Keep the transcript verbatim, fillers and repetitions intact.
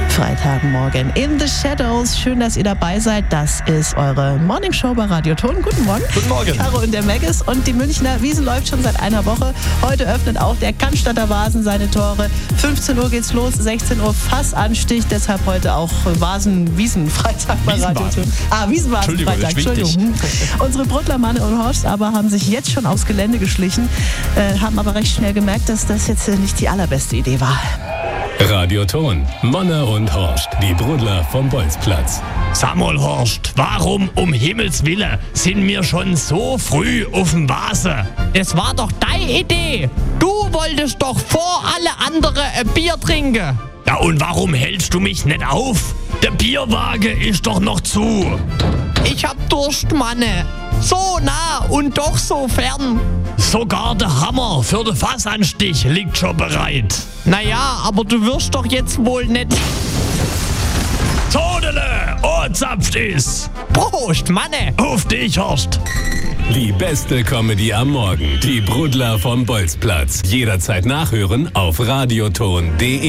Freitagmorgen in the Shadows. Schön, dass ihr dabei seid. Das ist eure Morningshow bei Radio Ton. Guten Morgen. Guten Morgen. Caro und der Maggis. Und die Münchner Wiesn läuft schon seit einer Woche. Heute öffnet auch der Cannstatter Vasen seine Tore. fünfzehn Uhr geht's los, sechzehn Uhr Fassanstich. Deshalb heute auch Vasen, Wiesn, Freitag bei Radio Ton. Ah, Wiesenvasen, Freitag. Entschuldigung. Unsere Brudler, Manne und Horst aber haben sich jetzt schon aufs Gelände geschlichen, äh, haben aber recht schnell gemerkt, dass das jetzt nicht die allerbeste Idee war. Radio Ton, Manne und Horst, die Brudler vom Bolzplatz. Sag mal, Horst, warum um Himmels Willen sind wir schon so früh auf dem Vase? Das war doch deine Idee. Du wolltest doch vor alle anderen ein Bier trinken. Ja, und warum hältst du mich nicht auf? Der Bierwagen ist doch noch zu. Ich hab Durst, Manne. So nah und doch so fern. Sogar der Hammer für den Fassanstich liegt schon bereit. Naja, aber du wirst doch jetzt wohl nicht... Todele, oh, zapft ist. Prost, Manne. Auf dich, Horst. Die beste Comedy am Morgen. Die Brudler vom Bolzplatz. Jederzeit nachhören auf radioton punkt de.